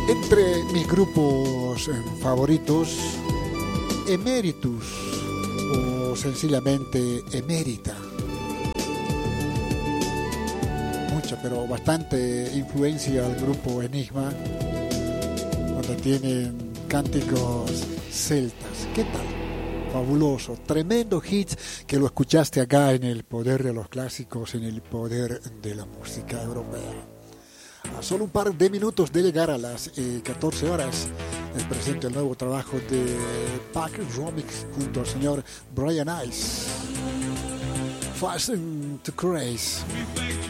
Entre mis grupos favoritos, Emeritus o sencillamente Emérita. Mucha, pero bastante influencia al grupo Enigma, donde tienen cánticos celtas. ¿Qué tal? Fabuloso, tremendo hit que lo escuchaste acá en el poder de los clásicos, en el poder de la música europea. A solo un par de minutos de llegar a las 14 horas, les presento el nuevo trabajo de Pack Romix junto al señor Brian Ice. Fast to Craze.